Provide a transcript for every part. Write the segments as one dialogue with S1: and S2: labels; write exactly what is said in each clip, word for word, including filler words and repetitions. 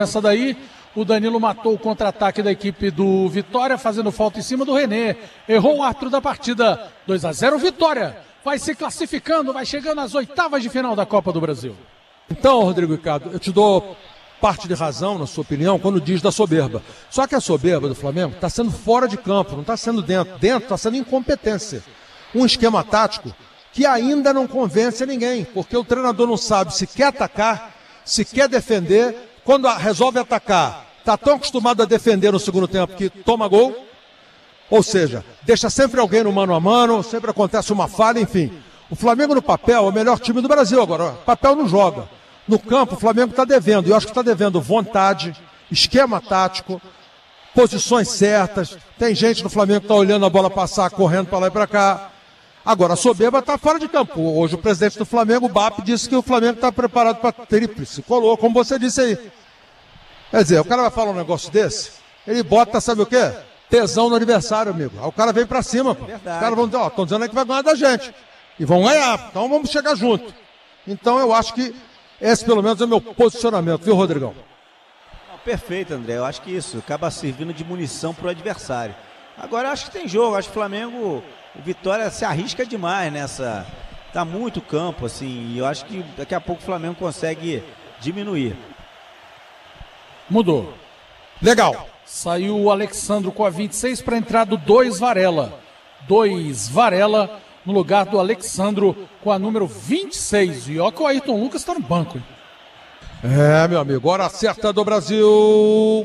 S1: Essa daí, o Danilo matou o contra-ataque da equipe do Vitória, fazendo falta em cima do René. Errou o árbitro da partida. dois a zero, Vitória. Vai se classificando, vai chegando às oitavas de final da Copa do Brasil.
S2: Então, Rodrigo Ricardo, eu te dou parte de razão, na sua opinião, quando diz da soberba. Só que a soberba do Flamengo está sendo fora de campo, não está sendo dentro. Dentro está sendo incompetência. Um esquema tático que ainda não convence a ninguém, porque o treinador não sabe se quer atacar, se quer defender. Quando resolve atacar, está tão acostumado a defender no segundo tempo que toma gol. Ou seja, deixa sempre alguém no mano a mano, sempre acontece uma falha, enfim. O Flamengo no papel é o melhor time do Brasil agora. O papel não joga. No campo, o Flamengo está devendo. E eu acho que está devendo vontade, esquema tático, posições certas. Tem gente no Flamengo que está olhando a bola passar, correndo para lá e para cá. Agora, a soberba está fora de campo. Hoje o presidente do Flamengo, o B A P, disse que o Flamengo está preparado para tríplice. Colou, como você disse aí. Quer dizer, o cara vai falar um negócio desse, ele bota, sabe o quê? Tesão no aniversário, amigo. Aí o cara vem para cima, pô. Os caras vão dizer, ó, estão dizendo aí que vai ganhar da gente. E vão ganhar, então vamos chegar junto. Então eu acho que esse pelo menos é o meu posicionamento, viu, Rodrigão?
S3: Não, perfeito, André. Eu acho que isso acaba servindo de munição para o adversário. Agora eu acho que tem jogo, eu acho que o Flamengo... O Vitória se arrisca demais nessa. Tá muito campo, assim. E eu acho que daqui a pouco o Flamengo consegue diminuir.
S1: Mudou.
S2: Legal.
S1: Saiu o Alexandro com a vinte e seis para entrar do dois Varela. dois Varela no lugar do Alexandro com a número vinte e seis. E ó que o Ayrton Lucas está no banco, hein?
S2: É, meu amigo. Hora certa do Brasil.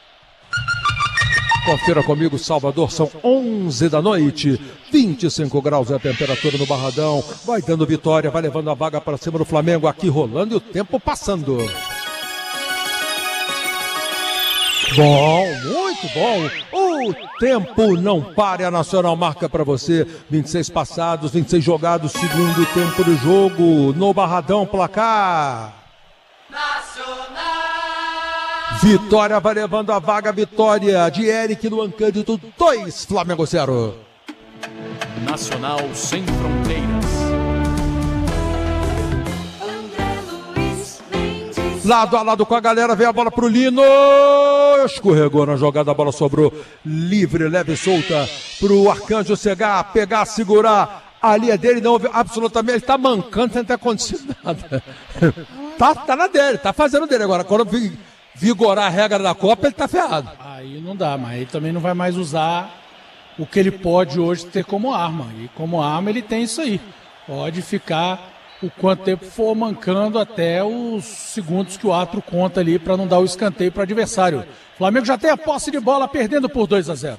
S2: Confira comigo, Salvador, são onze da noite, vinte e cinco graus é a temperatura no Barradão, vai dando vitória, vai levando a vaga para cima do Flamengo, aqui rolando e o tempo passando. Bom, muito bom, o tempo não para, a Nacional marca para você, vinte e seis passados, vinte e seis jogados, segundo tempo de jogo, no Barradão, placar. Nacional! Vitória vai levando a vaga, vitória de Eric Luan Cândido, dois, Flamengo zero.
S4: Nacional sem fronteiras.
S2: Lado a lado com a galera, vem a bola pro Lino. Escorregou na jogada, a bola sobrou livre, leve e solta pro Arcanjo chegar, pegar, segurar. Ali é dele, não absolutamente, ele tá mancando sem ter acontecido nada. tá, tá na dele, tá fazendo dele agora. Quando eu vigorar a regra da Copa, ele tá ferrado.
S1: Aí não dá, mas ele também não vai mais usar o que ele pode hoje ter como arma. E como arma ele tem isso aí. Pode ficar o quanto tempo for mancando até os segundos que o árbitro conta ali para não dar o escanteio para o adversário. O Flamengo já tem a posse de bola, perdendo por dois a zero.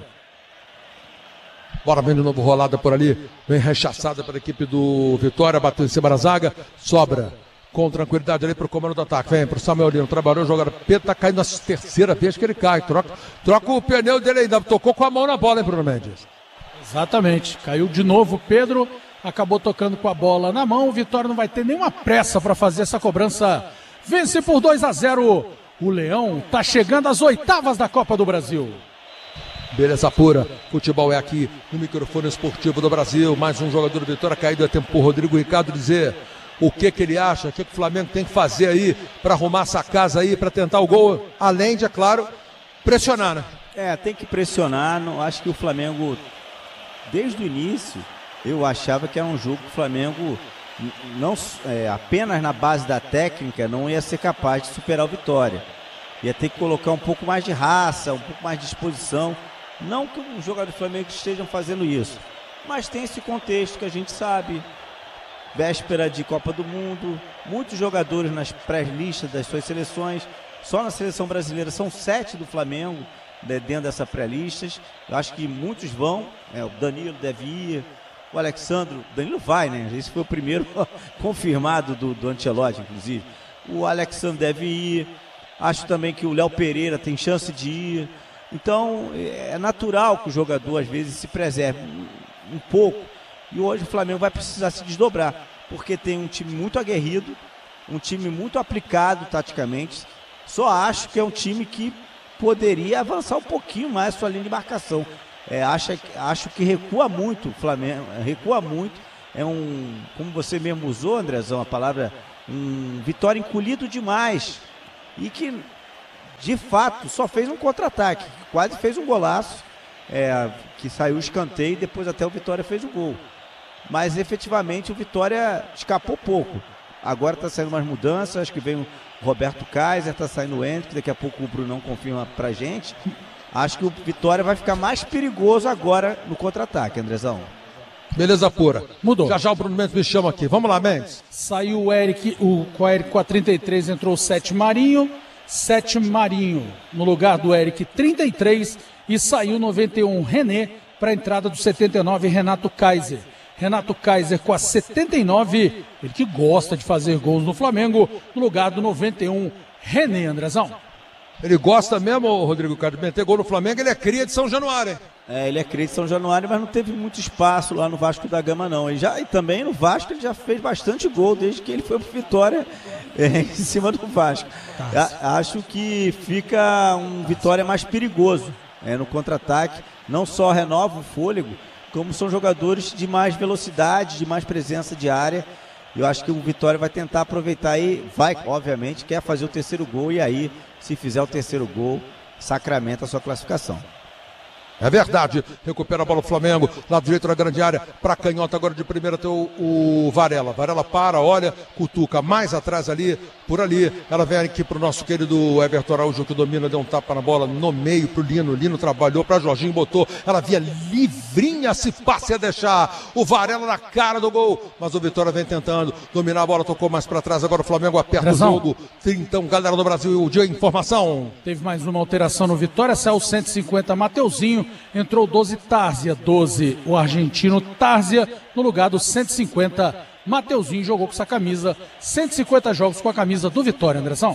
S2: Bora, vem de novo rolada por ali. Vem rechaçada pela equipe do Vitória, bateu em cima da zaga, sobra. Com tranquilidade ali pro comando do ataque. Vem pro Samuel Lino, trabalhou, jogaram. Pedro tá caindo na terceira vez que ele cai. Troca, troca o pneu dele ainda. Tocou com a mão na bola, hein, Bruno Mendes?
S1: Exatamente. Caiu de novo o Pedro. Acabou tocando com a bola na mão. O Vitória não vai ter nenhuma pressa para fazer essa cobrança. Vence por dois a zero. O Leão tá chegando às oitavas da Copa do Brasil.
S2: Beleza pura. Futebol é aqui no microfone esportivo do Brasil. Mais um jogador do Vitória caído. É tempo pro Rodrigo Ricardo dizer o que que ele acha, o que que o Flamengo tem que fazer aí para arrumar essa casa aí, para tentar o gol, além de, é claro, pressionar, né?
S3: É, tem que pressionar. Não, acho que o Flamengo, desde o início, eu achava que era um jogo que o Flamengo, não, é, apenas na base da técnica, não ia ser capaz de superar o Vitória. Ia ter que colocar um pouco mais de raça, um pouco mais de disposição. Não que os jogadores do Flamengo estejam fazendo isso, mas tem esse contexto que a gente sabe. Véspera de Copa do Mundo, muitos jogadores nas pré-listas das suas seleções. Só na seleção brasileira são sete do Flamengo, né, dentro dessa pré-listas. Eu acho que muitos vão, é, o Danilo deve ir, o Alexandro, Danilo vai, né? Esse foi o primeiro confirmado do, do Ancelotti, inclusive. O Alexandro deve ir, acho também que o Léo Pereira tem chance de ir. Então é natural que o jogador às vezes se preserve um, um pouco. E hoje o Flamengo vai precisar se desdobrar, porque tem um time muito aguerrido, um time muito aplicado taticamente. Só acho que é um time que poderia avançar um pouquinho mais sua linha de marcação. É, acho, acho que recua muito o Flamengo, recua muito. É um, como você mesmo usou, Andrezão, a palavra, um Vitória encolhido demais. E que de fato, só fez um contra-ataque, quase fez um golaço, é, que saiu o escanteio e depois até o Vitória fez o gol. Mas efetivamente o Vitória escapou pouco. Agora está saindo umas mudanças, acho que vem o Roberto Kaiser, está saindo o Hendrick, daqui a pouco o Brunão confirma pra gente. Acho que o Vitória vai ficar mais perigoso agora no contra-ataque, Andrezão.
S2: Beleza pura.
S1: Mudou.
S2: Já já o Bruno Mendes me chama aqui. Vamos lá, Mendes.
S1: Saiu o Eric, o, com o Eric com a trinta e três, entrou o Sete Marinho. Sete Marinho no lugar do Eric, trinta e três. E saiu noventa e um René para a entrada do setenta e nove, Renato Kaiser. Renato Kaiser com a setenta e nove, ele que gosta de fazer gols no Flamengo, no lugar do noventa e um, René, Andrezão.
S2: Ele gosta mesmo, Rodrigo Ricardo, de meter gol no Flamengo, ele é cria de São Januário, hein?
S3: É, ele é cria de São Januário, mas não teve muito espaço lá no Vasco da Gama, não. Ele já, e também no Vasco ele já fez bastante gol, desde que ele foi pro Vitória, é, em cima do Vasco. A, acho que fica um Vitória mais perigoso, é, no contra-ataque, não só renova o fôlego, como são jogadores de mais velocidade, de mais presença de área. Eu acho que o Vitória vai tentar aproveitar aí, vai, obviamente, quer fazer o terceiro gol e aí, se fizer o terceiro gol, sacramenta a sua classificação.
S2: É verdade, recupera a bola o Flamengo, lado direito da grande área, para canhota agora de primeira tem o, o Varela, Varela para, olha, cutuca mais atrás ali, por ali, ela vem aqui pro nosso querido Everton Araújo que domina, deu um tapa na bola no meio pro Lino, Lino trabalhou para Jorginho, botou, ela via livrinha, se passe a deixar o Varela na cara do gol, mas o Vitória vem tentando dominar a bola, tocou mais para trás, agora o Flamengo aperta Brasão. O jogo, então galera do Brasil, de informação.
S1: Teve mais uma alteração no Vitória, saiu cento e cinquenta Mateuzinho, entrou doze Tárzia, doze o argentino Tárzia, no lugar do cento e cinquenta Mateuzinho, jogou com essa camisa, cento e cinquenta jogos com a camisa do Vitória, Andrezão.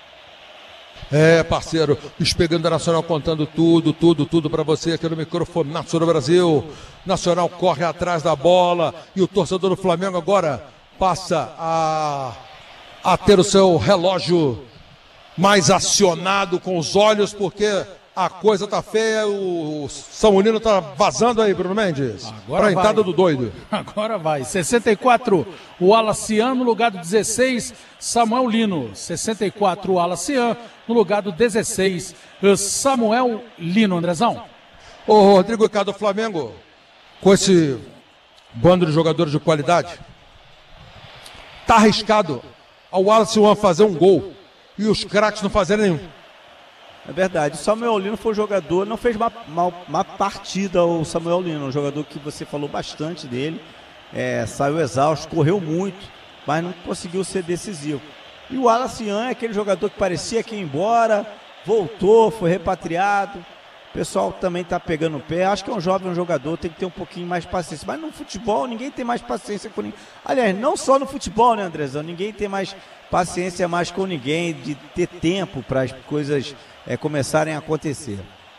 S2: É, parceiro, Espegando a Nacional contando tudo, tudo, tudo para você aqui no microfone Nacional do Brasil. Nacional corre atrás da bola e o torcedor do Flamengo agora passa a, a ter o seu relógio mais acionado com os olhos, porque a coisa tá feia, o São Paulino tá vazando aí, Bruno Mendes. Agora pra entrada do doido.
S1: Agora vai. sessenta e quatro, o Alacian no lugar do dezesseis, Samuel Lino. sessenta e quatro, o Alacian no lugar do dezesseis, Samuel Lino, Andrezão.
S2: Ô, Rodrigo Ricardo, do Flamengo, com esse bando de jogadores de qualidade, tá arriscado ao Alacian fazer um gol e os craques não fazerem nenhum.
S3: É verdade, o Samuel Lino foi um jogador, não fez uma, uma, uma partida o Samuel Lino, um jogador que você falou bastante dele, é, saiu exausto, correu muito, mas não conseguiu ser decisivo. E o Alacian é aquele jogador que parecia que ia embora, voltou, foi repatriado, o pessoal também está pegando o pé, acho que é um jovem jogador, tem que ter um pouquinho mais de paciência, mas no futebol ninguém tem mais paciência com ninguém, aliás, não só no futebol, né, Andrezão, ninguém tem mais paciência mais com ninguém, de ter tempo para as coisas é, começarem a acontecer.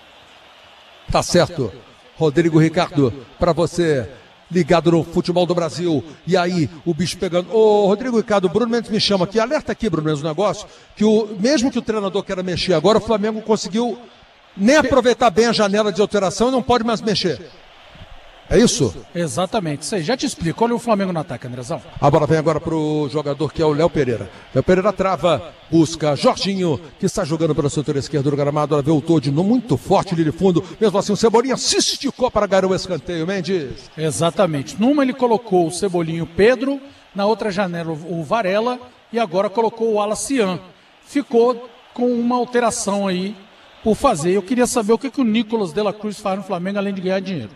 S2: Tá certo, Rodrigo Ricardo, para você ligado no futebol do Brasil, e aí o bicho pegando. Ô Rodrigo Ricardo, o Bruno Mendes me chama aqui, alerta aqui, Bruno Mendes, um negócio, que o, mesmo que o treinador queira mexer agora, o Flamengo conseguiu nem aproveitar bem a janela de alteração e não pode mais mexer. É isso?
S1: Exatamente, isso aí, já te explico. Olha o Flamengo no ataque, Andrezão.
S2: A bola vem agora pro jogador que é o Léo Pereira. Léo Pereira trava, busca Jorginho, que está jogando pela setor esquerdo do gramado. Ela veio o Todd muito forte ali de fundo. Mesmo assim o Cebolinha se esticou para ganhar o escanteio, Mendes.
S1: Exatamente, numa ele colocou o Cebolinho Pedro, na outra janela o Varela e agora colocou o Alacian. Ficou com uma alteração aí por fazer. Eu queria saber o que, que o Nicolas de la Cruz faz no Flamengo além de ganhar dinheiro.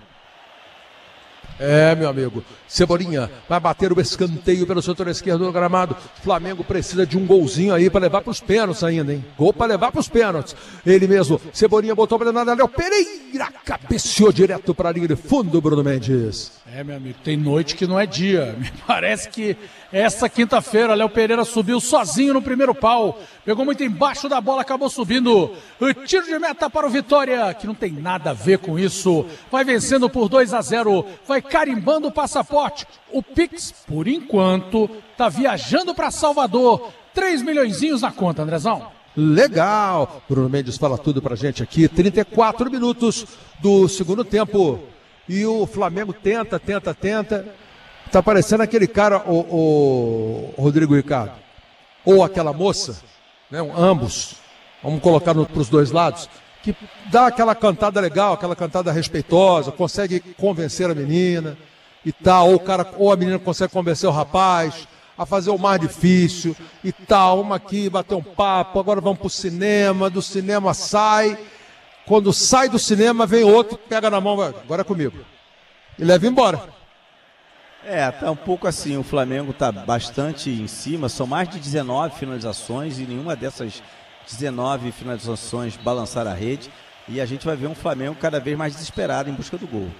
S2: É, meu amigo, Cebolinha vai bater o escanteio pelo setor esquerdo do gramado. Flamengo precisa de um golzinho aí para levar para os pênaltis ainda, hein? Gol para levar para os pênaltis. Ele mesmo, Cebolinha botou para nada, Léo Pereira cabeceou direto para a linha de fundo, Bruno Mendes.
S1: É, meu amigo, tem noite que não é dia. Me parece que essa quinta-feira, Léo Pereira subiu sozinho no primeiro pau. Pegou muito embaixo da bola, acabou subindo. O tiro de meta para o Vitória, que não tem nada a ver com isso. Vai vencendo por dois a zero. Vai carimbando o passaporte. O Pix, por enquanto, tá viajando para Salvador. três milhõezinhos na conta, Andrezão.
S2: Legal. Bruno Mendes fala tudo pra gente aqui. trinta e quatro minutos do segundo tempo. E o Flamengo tenta, tenta, tenta. Tá parecendo aquele cara, o, o Rodrigo Ricardo. Ou aquela moça, né? Um, ambos. vamos colocar para os dois lados, que dá aquela cantada legal, aquela cantada respeitosa, consegue convencer a menina e tal, ou, o cara, ou a menina consegue convencer o rapaz a fazer o mais difícil e tal, uma aqui, bater um papo, agora vamos pro cinema, do cinema sai, quando sai do cinema vem outro, pega na mão, agora é comigo, e leva embora.
S3: É, tá um pouco assim, o Flamengo tá bastante em cima, são mais de dezenove finalizações e nenhuma dessas dezenove finalizações balançaram a rede, e a gente vai ver um Flamengo cada vez mais desesperado em busca do gol.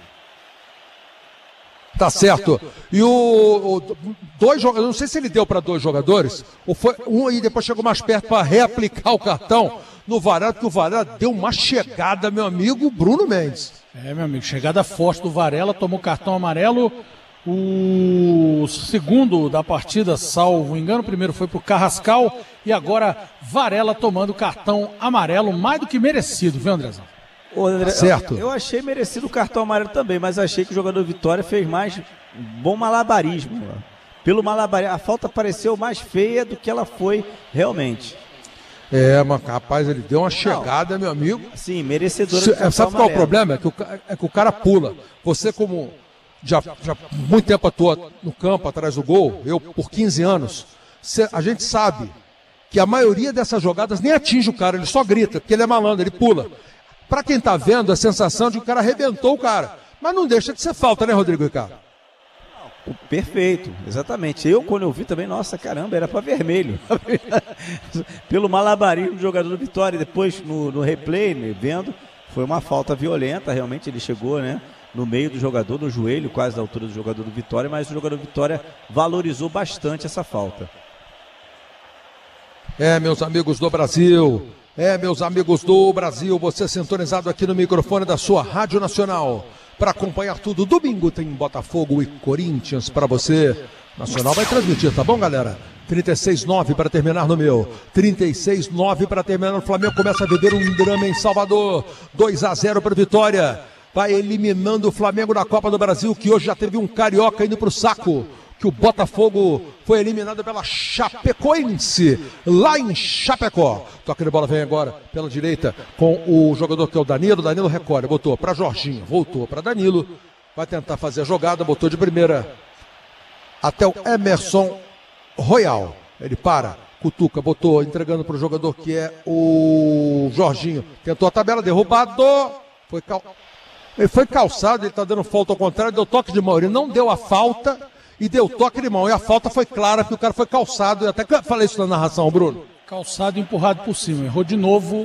S2: Tá certo. E o, o dois jogadores, não sei se ele deu para dois jogadores, ou foi um aí depois chegou mais perto para reaplicar o cartão no Varela, porque o Varela deu uma chegada, meu amigo Bruno Mendes.
S1: É, meu amigo, chegada forte do Varela, tomou cartão amarelo. O segundo da partida, salvo engano, o primeiro foi pro Carrascal e agora Varela tomando cartão amarelo, mais do que merecido, viu, Andrezão?
S3: Ô, André,
S2: certo.
S3: Eu achei merecido o cartão amarelo também, mas achei que o jogador Vitória fez mais bom malabarismo. Pelo malabarismo, a falta pareceu mais feia do que ela foi realmente.
S2: É, mas rapaz, ele deu uma chegada, não, meu amigo.
S3: Sim, merecedor.
S2: Sabe qual é o problema? É que o, é que o cara pula. Você, como já, já muito tempo atua no campo, atrás do gol, eu por quinze anos, a gente sabe que a maioria dessas jogadas nem atinge o cara, ele só grita, porque ele é malandro, ele pula. Para quem tá vendo, a sensação de que o cara arrebentou o cara. Mas não deixa de ser falta, né, Rodrigo Ricardo?
S3: Perfeito, exatamente. Eu, quando eu vi também, nossa, caramba, era para vermelho. Pelo malabarismo do jogador do Vitória. Depois, no, no replay, né, vendo, foi uma falta violenta. Realmente, ele chegou, né, no meio do jogador, no joelho, quase da altura do jogador do Vitória. Mas o jogador do Vitória valorizou bastante essa falta.
S2: É, meus amigos do Brasil... É, meus amigos do Brasil, você sintonizado aqui no microfone da sua Rádio Nacional. Para acompanhar tudo, domingo tem Botafogo e Corinthians para você. Nacional vai transmitir, tá bom, galera? trinta e seis nove para terminar no meu. trinta e seis nove para terminar no Flamengo. Começa a viver um drama em Salvador. dois a zero para Vitória. Vai eliminando o Flamengo da Copa do Brasil, que hoje já teve um carioca indo para o saco. Que o Botafogo foi eliminado pela Chapecoense, lá em Chapecó. Toca de bola vem agora pela direita com o jogador que é o Danilo. Danilo recolhe, botou para Jorginho, voltou para Danilo. Vai tentar fazer a jogada, botou de primeira até o Emerson Royal. Ele para, cutuca, botou, entregando para o jogador que é o Jorginho. Tentou a tabela, derrubado. Foi cal... Ele foi calçado, ele está dando falta ao contrário, deu toque de mão. Ele não deu a falta. E deu toque de mão, e a falta foi clara, porque o cara foi calçado, eu até falei isso na narração, Bruno.
S1: Calçado e empurrado por cima, errou de novo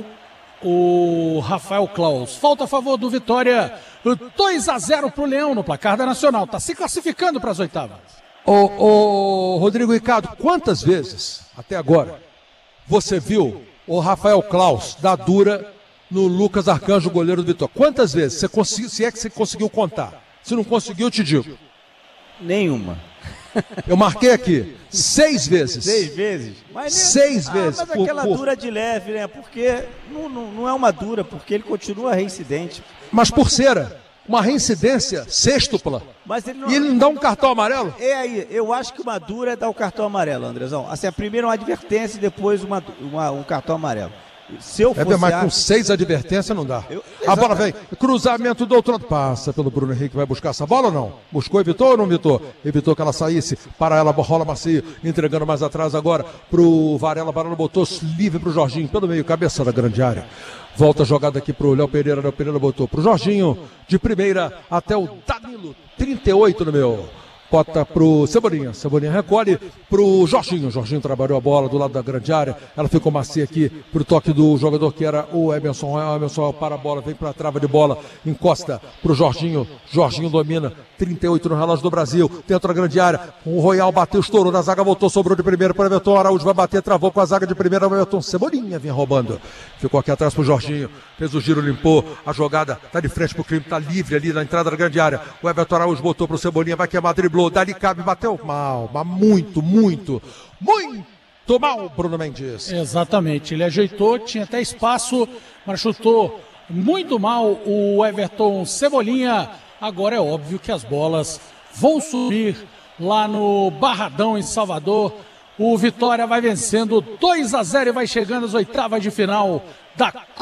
S1: o Rafael Claus. Falta a favor do Vitória, dois a zero pro Leão no placar da Nacional, tá se classificando para as oitavas.
S2: Ô, ô, Rodrigo Ricardo, quantas vezes, até agora, você viu o Rafael Claus dar dura no Lucas Arcanjo, goleiro do Vitória? Quantas vezes? Você conseguiu, se é que você conseguiu contar? Se não conseguiu, eu te digo.
S3: Nenhuma.
S2: Eu marquei aqui seis vezes.
S3: Seis vezes? Mas,
S2: seis
S3: ah,
S2: vezes.
S3: Mas
S2: por,
S3: aquela
S2: por...
S3: dura de leve, né? Porque não, não, não é uma dura, porque ele continua reincidente.
S2: Mas por cera, uma reincidência sextupla. Mas ele não... E ele não dá um cartão amarelo?
S3: É aí, eu acho que uma dura é dar o cartão amarelo, Andrezão. Assim, a primeira é uma advertência e depois uma, uma, um cartão amarelo. Se eu fosse
S2: é, mas com seis advertências não dá. Eu, a bola vem, cruzamento do outro lado, passa pelo Bruno Henrique, vai buscar essa bola ou não? Buscou, evitou ou não evitou? Evitou que ela saísse, para ela, rola macio, entregando mais atrás agora pro Varela, Varela botou livre pro Jorginho, pelo meio, cabeça da grande área. Volta a jogada aqui pro Léo Pereira, Léo Pereira botou pro Jorginho, de primeira até o Danilo, trinta e oito no meu. Bota pro Cebolinha, Cebolinha recolhe pro Jorginho, Jorginho trabalhou a bola do lado da grande área, ela ficou macia aqui pro toque do jogador que era o Emerson, o Emerson para a bola, vem pra trava de bola, encosta pro Jorginho, Jorginho domina, trinta e oito no relógio do Brasil, dentro da grande área, o Royal bateu, estourou na zaga, voltou, sobrou de primeira para o Everton Araújo, vai bater, travou com a zaga de primeira, o Everton Cebolinha vinha roubando, ficou aqui atrás pro Jorginho, fez o giro, limpou, a jogada tá de frente pro crime, tá livre ali na entrada da grande área, o Everton Araújo botou pro Cebolinha, vai queimar, driblou, dali cabe, bateu mal, mas muito, muito, muito mal, Bruno Mendes.
S1: Exatamente, ele ajeitou, tinha até espaço, mas chutou muito mal o Everton Cebolinha. Agora é óbvio que as bolas vão subir lá no Barradão, em Salvador. O Vitória vai vencendo dois a zero e vai chegando às oitavas de final da